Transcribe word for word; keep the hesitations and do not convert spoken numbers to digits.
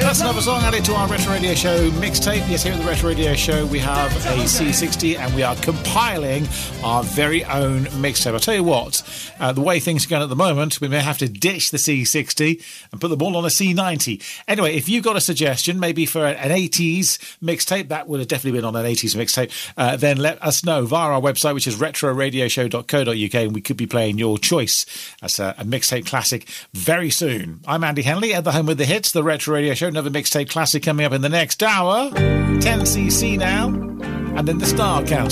That's another song added to our Retro Radio Show mixtape. Yes, here at the Retro Radio Show we have a C sixty and we are compiling our very own mixtape. I'll tell you what, uh, the way things are going at the moment, we may have to ditch the C sixty and put them all on a C ninety. Anyway, if you've got a suggestion, maybe for an eighties mixtape, that would have definitely been on an eighties mixtape, uh, then let us know via our website, which is retro radio show dot co dot uk, and we could be playing your choice as a, a mixtape classic very soon. I'm Andy Henley at the home with the hits, the Retro Radio Show. Another mixtape classic coming up in the next hour. ten C C now, and then the Star Count.